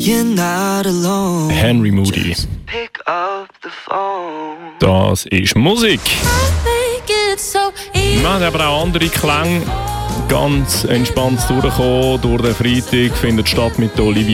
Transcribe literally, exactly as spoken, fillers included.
Henry Moody. Das ist Musik. Wir haben aber auch andere Klänge. Ganz entspannt durchkommen durch den Freitag findet statt mit Olivia